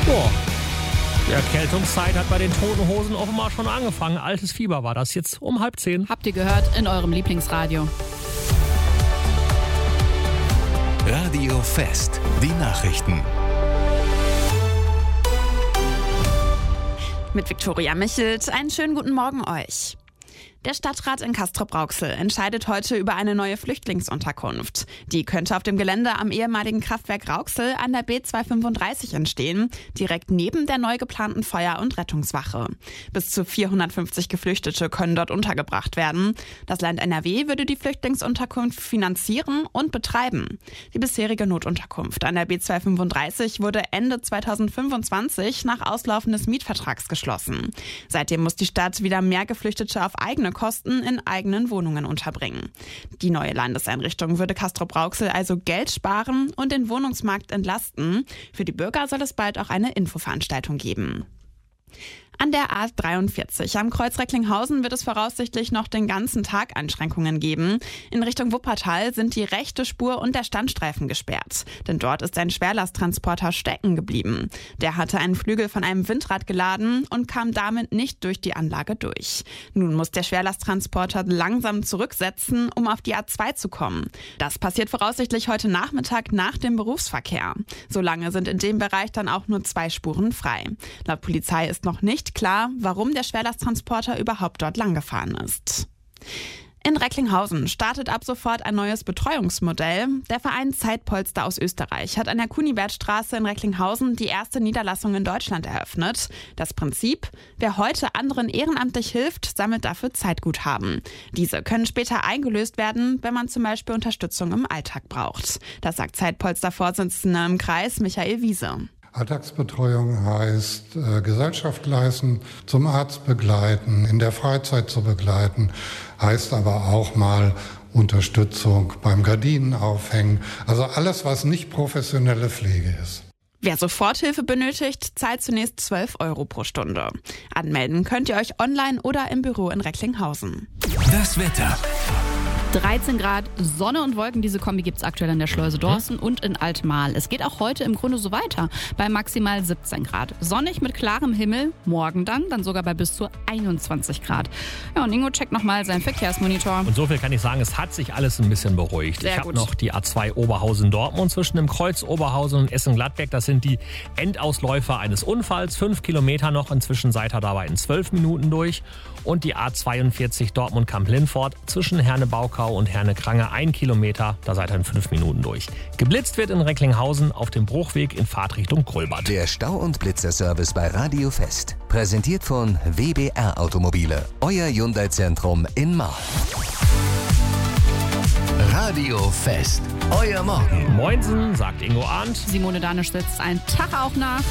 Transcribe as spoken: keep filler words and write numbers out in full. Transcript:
Boah. Die Erkältungszeit hat bei den Toten Hosen offenbar schon angefangen. Altes Fieber war das jetzt um halb zehn. Habt ihr gehört in eurem Lieblingsradio. Radio Fest, die Nachrichten. Mit Viktoria Michelt, einen schönen guten Morgen euch. Der Stadtrat in Castrop-Rauxel entscheidet heute über eine neue Flüchtlingsunterkunft. Die könnte auf dem Gelände am ehemaligen Kraftwerk Rauxel an der B zweihundertfünfunddreißig entstehen, direkt neben der neu geplanten Feuer- und Rettungswache. Bis zu vierhundertfünfzig Geflüchtete können dort untergebracht werden. Das Land N R W würde die Flüchtlingsunterkunft finanzieren und betreiben. Die bisherige Notunterkunft an der B zweihundertfünfunddreißig wurde Ende zweitausendfünfundzwanzig nach Auslaufen des Mietvertrags geschlossen. Seitdem muss die Stadt wieder mehr Geflüchtete auf eigene Kosten in eigenen Wohnungen unterbringen. Die neue Landeseinrichtung würde Castrop-Rauxel also Geld sparen und den Wohnungsmarkt entlasten. Für die Bürger soll es bald auch eine Infoveranstaltung geben. An der A dreiundvierzig am Kreuz Recklinghausen wird es voraussichtlich noch den ganzen Tag Einschränkungen geben. In Richtung Wuppertal sind die rechte Spur und der Standstreifen gesperrt. Denn dort ist ein Schwerlasttransporter stecken geblieben. Der hatte einen Flügel von einem Windrad geladen und kam damit nicht durch die Anlage durch. Nun muss der Schwerlasttransporter langsam zurücksetzen, um auf die A zwei zu kommen. Das passiert voraussichtlich heute Nachmittag nach dem Berufsverkehr. Solange sind in dem Bereich dann auch nur zwei Spuren frei. Laut Polizei ist noch nicht klar, warum der Schwerlasttransporter überhaupt dort langgefahren ist. In Recklinghausen startet ab sofort ein neues Betreuungsmodell. Der Verein Zeitpolster aus Österreich hat an der Kunibertstraße in Recklinghausen die erste Niederlassung in Deutschland eröffnet. Das Prinzip: Wer heute anderen ehrenamtlich hilft, sammelt dafür Zeitguthaben. Diese können später eingelöst werden, wenn man zum Beispiel Unterstützung im Alltag braucht. Das sagt Zeitpolster-Vorsitzender im Kreis Michael Wiese. Alltagsbetreuung heißt äh, Gesellschaft leisten, zum Arzt begleiten, in der Freizeit zu begleiten, heißt aber auch mal Unterstützung beim Gardinenaufhängen. Also alles, was nicht professionelle Pflege ist. Wer Soforthilfe benötigt, zahlt zunächst zwölf Euro pro Stunde. Anmelden könnt ihr euch online oder im Büro in Recklinghausen. Das Wetter. dreizehn Grad, Sonne und Wolken, diese Kombi gibt es aktuell in der Schleuse Dorsten und in Altmarl. Es geht auch heute im Grunde so weiter, bei maximal siebzehn Grad. Sonnig mit klarem Himmel, morgen dann, dann sogar bei bis zu einundzwanzig Grad. Ja, und Ingo checkt nochmal seinen Verkehrsmonitor. Und so viel kann ich sagen, es hat sich alles ein bisschen beruhigt. Sehr ich habe gut. noch die A zwei Oberhausen-Dortmund zwischen dem Kreuz Oberhausen und Essen-Gladbeck. Das sind die Endausläufer eines Unfalls. Fünf Kilometer noch, inzwischen seid ihr dabei in zwölf Minuten durch. Und die A zweiundvierzig Dortmund-Kamp-Lindfort zwischen Herne-Baukau und Herne-Krange ein Kilometer, da seid ihr in fünf Minuten durch. Geblitzt wird in Recklinghausen auf dem Bruchweg in Fahrtrichtung Grölbad. Der Stau- und Blitzerservice bei Radio Fest. Präsentiert von W B R Automobile. Euer Hyundai-Zentrum in Marl. Radio Fest. Euer Morgen. Moinsen, sagt Ingo Arndt. Simone Danisch setzt einen Tag auch nach.